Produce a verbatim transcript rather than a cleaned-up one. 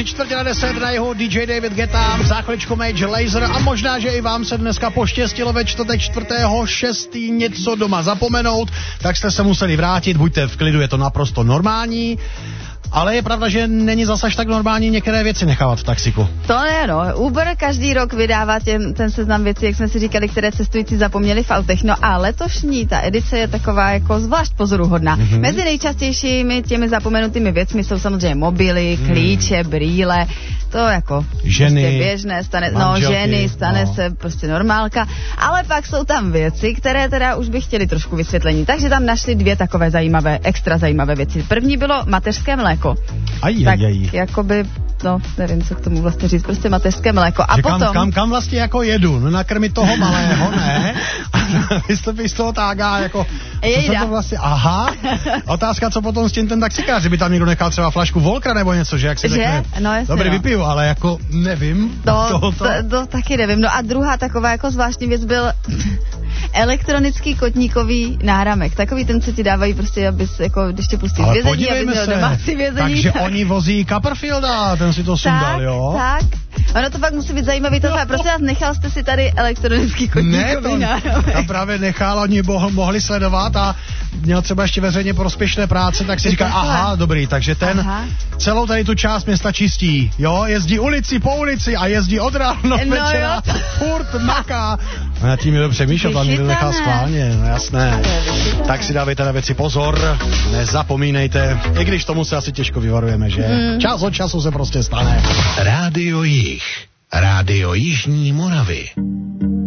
tři čtvrtě na deset na jeho D J David Guetta, za chviličku Major Lazer a možná, že i vám se dneska poštěstilo ve čtvrtek čtvrtého šestý něco doma zapomenout, tak jste se museli vrátit, buďte v klidu, je to naprosto normální. Ale je pravda, že není zase až tak normální některé věci nechávat v taxiku. To ne, no. Uber každý rok vydává těm, ten seznam věcí, jak jsme si říkali, které cestující zapomněli v autech. No a letošní ta edice je taková jako zvlášť pozoruhodná. Mm-hmm. Mezi nejčastějšími těmi zapomenutými věcmi jsou samozřejmě mobily, klíče, mm. brýle. To jako ženy, prostě běžné, stane, no ženy, stane no. se prostě normálka. Ale pak jsou tam věci, které teda už by chtěli trošku vysvětlení. Takže tam našli dvě takové zajímavé, extra zajímavé věci. První bylo mateřské mléko. Aj, tak aj, aj. jakoby, no, nevím, co k tomu vlastně říct, prostě mateřské mléko. A že potom... Kam, kam, kam vlastně jako jedu? No nakrmit toho malého, ne? Vystoupí z toho tága, jako... Co se to vlastně... Aha. Otázka, co potom s tím ten taxikář, že by tam někdo nechal třeba flašku Volkra nebo něco, že jak si řekne... No, jasně, dobrý, no. vypiju, ale jako nevím. To, to, to, to taky nevím. No a druhá taková jako zvláštní věc byl... elektronický kotníkový náramek. Takový ten, co ti dávají prostě, abys, jako, když tě pustí z vězení, aby měl domácí vězení. Takže tak. Oni vozí Copperfielda, ten si to sundal, jo? Tak, ono to fakt musí být zajímavý. To no. Prosím vás, nechal jste si tady elektronický kotníkový ne, náramek. Tam právě nechal, oni bo- mohli sledovat a měl třeba ještě veřejně prospěšné práce, tak si říká, aha, dobrý, takže ten aha. celou tady tu část města čistí, jo? Jezdí ulici po ulici a jezdí od rána no večera, furt maká. A nad tím je dobře Míšo, tam někdo nechal schválně, no jasné. Tak si dávejte na věci pozor, nezapomínejte, i když tomu se asi těžko vyvarujeme, že? Hmm. Čas od času se prostě stane. Rádio Jih, Rádio Jižní Moravy.